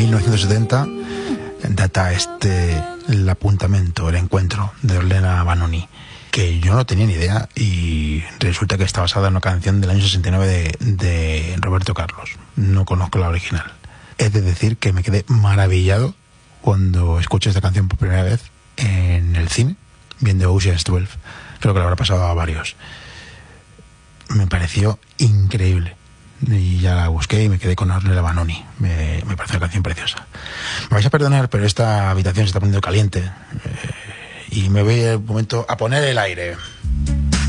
1970 data el apuntamento, el encuentro de Ornella Vanoni, que yo no tenía ni idea, y resulta que está basada en una canción del año 69 de Roberto Carlos. No conozco la original. Es de decir que me quedé maravillado cuando escuché esta canción por primera vez en el cine, viendo Ocean's 12. Creo que lo habrá pasado a varios. Me pareció increíble. Y ya la busqué y me quedé con Ornella Vanoni. Me parece una canción preciosa. Me vais a perdonar, pero esta habitación se está poniendo caliente. Y me voy un momento a poner el aire.